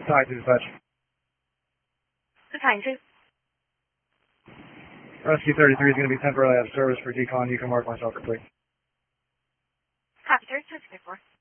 Tied to dispatch. Assigned to. Rescue 33 is going to be temporarily out of service for decon. You can mark myself for quick. Copy, 3264.